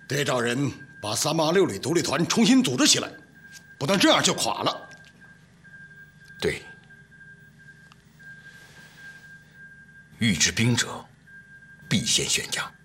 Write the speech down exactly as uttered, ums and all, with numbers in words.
得找人把三八六旅独立团重新组织起来，不能这样就垮了。 对，欲治兵者，必先选将。